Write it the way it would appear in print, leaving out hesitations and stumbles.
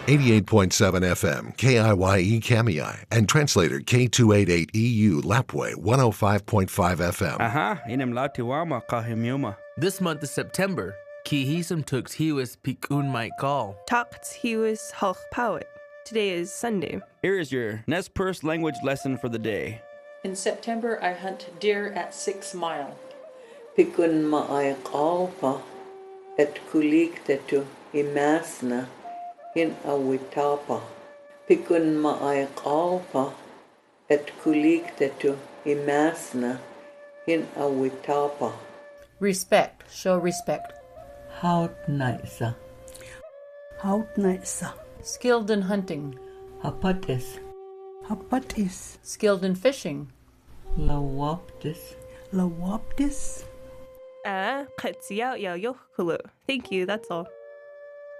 88.7 FM, KIYE Kamiai, and translator K288EU Lapway 105.5 FM. Aha, inem latiwama kahimyuma. This month is September. Kihisum tux hiwis pikun might call. Talks hiwis halch powit. Today is Sunday. Here is your Nez Perce language lesson for the day. In September, I hunt deer at 6 Mile. Pikun ma'ay qalpa et kulik tetu imasna in awitapa. Pikun ma'ay qalpa et kulik tetu imasna in awitapa. Respect. Show respect. Haut naisa. Haut naisa. Skilled in hunting. Hapatis. Hapatis. Skilled in fishing. Lawaptis. Lawaptis. Thank you, that's all.